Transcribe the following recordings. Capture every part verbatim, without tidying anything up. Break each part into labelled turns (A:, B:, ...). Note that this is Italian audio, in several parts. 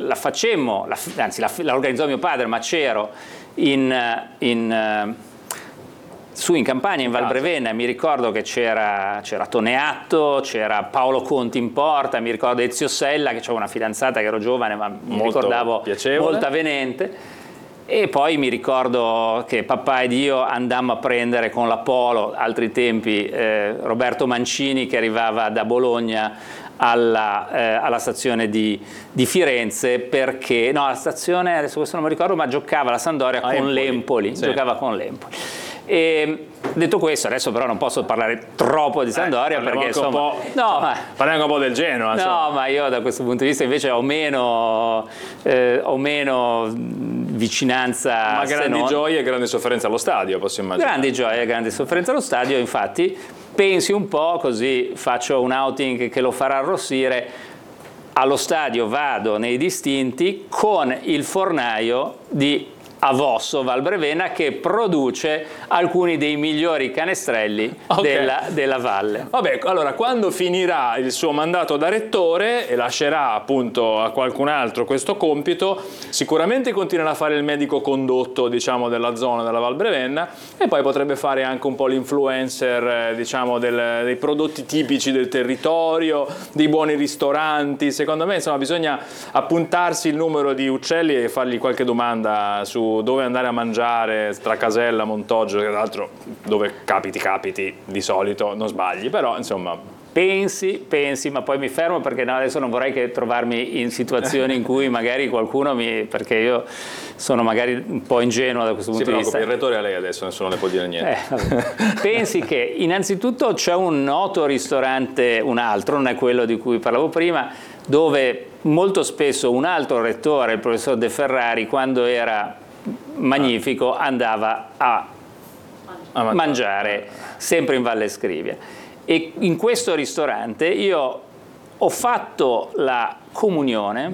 A: la facemmo, la, anzi la, la organizzò mio padre, ma c'ero in, in, su in campagna in Val Brevena, mi ricordo che c'era, c'era Toneatto, c'era Paolo Conti in porta, mi ricordo Ezio Sella, che avevo una fidanzata che ero giovane ma mi molto ricordavo piacevole, molto avvenente. E poi mi ricordo che papà ed io andammo a prendere con la Polo, altri tempi, eh, Roberto Mancini che arrivava da Bologna alla, eh, alla stazione di, di Firenze, perché, no, la stazione, adesso questo non mi ricordo, ma giocava la Sampdoria ah, con l'Empoli, sì. giocava con l'Empoli. E detto questo, adesso però non posso parlare troppo di Sampdoria eh, perché insomma,
B: un po',
A: no, ma,
B: parliamo un po' del Genoa. Insomma.
A: No, ma io da questo punto di vista invece ho meno, eh, ho meno vicinanza.
B: Ma grandi
A: non...
B: gioie e grande sofferenza allo stadio, posso immaginare.
A: Grandi gioie e grande sofferenza allo stadio, infatti pensi un po' così, faccio un outing che lo farà arrossire. Allo stadio vado nei distinti con il fornaio di Avosso Val Brevena, che produce alcuni dei migliori canestrelli okay. della, della valle.
B: Vabbè, allora quando finirà il suo mandato da rettore e lascerà appunto a qualcun altro questo compito, sicuramente continuerà a fare il medico condotto, diciamo, della zona della Val Brevena, e poi potrebbe fare anche un po' l'influencer, diciamo, del, dei prodotti tipici del territorio, dei buoni ristoranti. Secondo me, insomma, bisogna appuntarsi il numero di Uccelli e fargli qualche domanda su dove andare a mangiare tra Casella, Montoggio, che tra l'altro dove capiti capiti di solito non sbagli, però insomma
A: pensi, pensi, ma poi mi fermo perché no, adesso non vorrei che trovarmi in situazioni in cui magari qualcuno mi, perché io sono magari un po' ingenuo da questo punto
B: si
A: di vista.
B: Il rettore a lei adesso, nessuno le può dire niente.
A: Eh, pensi che innanzitutto c'è un noto ristorante, un altro, non è quello di cui parlavo prima, dove molto spesso un altro rettore, il professor De Ferrari, quando era magnifico andava a mangiare, mangiare sempre in Valle Scrivia, e in questo ristorante io ho fatto la comunione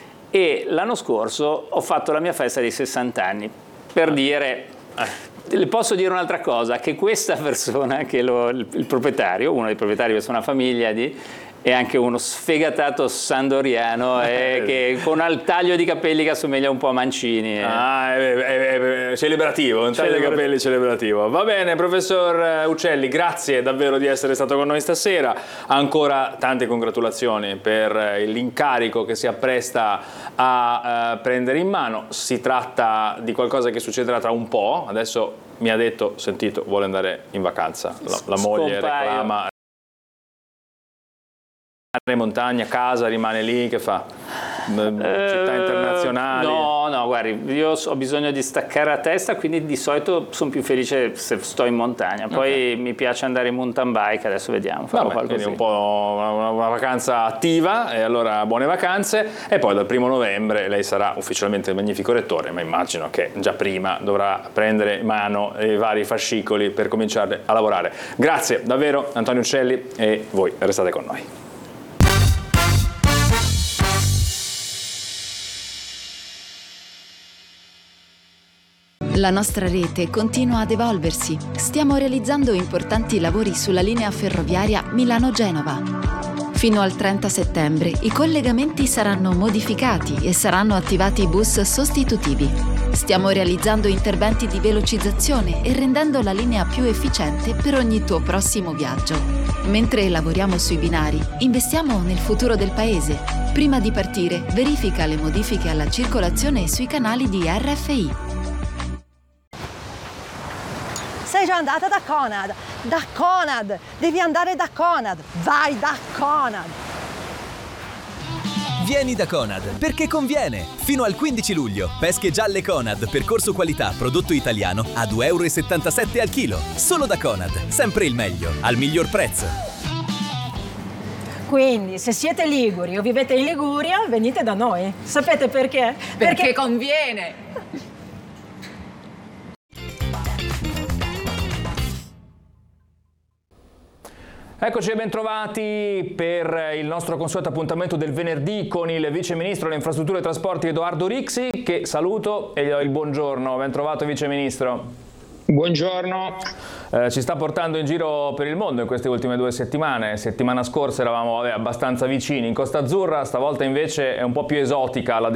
A: e l'anno scorso ho fatto la mia festa di sessanta anni, per dire, le posso dire un'altra cosa, che questa persona, che lo, il, il proprietario, uno dei proprietari, questa è una famiglia di è anche uno sfegatato sandoriano eh, che con un taglio di capelli che assomiglia un po' a Mancini. Eh.
B: Ah, è, è, è celebrativo, un taglio di capelli celebrativo. Va bene, professor Uccelli, grazie davvero di essere stato con noi stasera. Ancora tante congratulazioni per l'incarico che si appresta a uh, prendere in mano. Si tratta di qualcosa che succederà tra un po'. Adesso mi ha detto, sentito, vuole andare in vacanza. La, la moglie reclama. In montagna, casa, rimane lì, che fa? Città internazionali?
A: No, no, guardi, io ho bisogno di staccare la testa, quindi di solito sono più felice se sto in montagna. Poi okay. mi piace andare in mountain bike, adesso vediamo. Farò
B: Vabbè, quindi un po' una, una vacanza attiva, e allora buone vacanze. E poi dal primo novembre lei sarà ufficialmente il magnifico rettore, ma immagino che già prima dovrà prendere in mano i vari fascicoli per cominciare a lavorare. Grazie davvero Antonio Uccelli, e voi restate con noi.
C: La nostra rete continua ad evolversi. Stiamo realizzando importanti lavori sulla linea ferroviaria Milano-Genova. Fino al trenta settembre i collegamenti saranno modificati e saranno attivati bus sostitutivi. Stiamo realizzando interventi di velocizzazione e rendendo la linea più efficiente per ogni tuo prossimo viaggio. Mentre lavoriamo sui binari, investiamo nel futuro del paese. Prima di partire, verifica le modifiche alla circolazione sui canali di R F I.
D: Sei già andata da Conad? Da Conad! Devi andare da Conad! Vai da Conad!
E: Vieni da Conad, perché conviene! Fino al quindici luglio, pesche gialle Conad, percorso qualità, prodotto italiano, a due virgola settantasette euro al chilo. Solo da Conad, sempre il meglio, al miglior prezzo.
F: Quindi, se siete liguri o vivete in Liguria, venite da noi. Sapete perché?
G: Perché, perché conviene!
B: Eccoci e bentrovati per il nostro consueto appuntamento del venerdì con il Vice Ministro delle Infrastrutture e Trasporti Edoardo Rixi, che saluto e gli do il buongiorno. Ben trovato Vice Ministro.
H: Buongiorno.
B: Eh, ci sta portando in giro per il mondo in queste ultime due settimane. Settimana scorsa eravamo vabbè, abbastanza vicini in Costa Azzurra, stavolta invece è un po' più esotica la